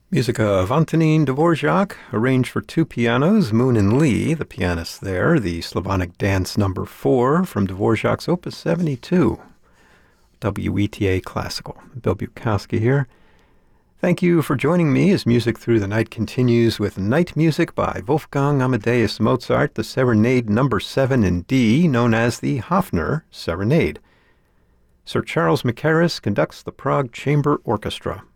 Music of Antonin Dvorak, arranged for two pianos, Moon and Lee, the pianists there, the Slavonic Dance No. 4 from Dvorak's Opus 72. WETA Classical. Bill Bukowski here. Thank you for joining me as Music Through the Night continues with Night Music by Wolfgang Amadeus Mozart, the Serenade No. 7 in D, known as the Hafner Serenade. Sir Charles Mackerras conducts the Prague Chamber Orchestra.